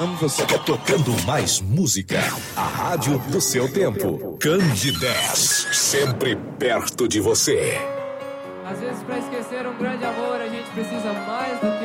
Amo você. Tocando mais música. A rádio do seu tempo. Candidez. Sempre perto de você. Às vezes, para esquecer um grande amor, a gente precisa mais do que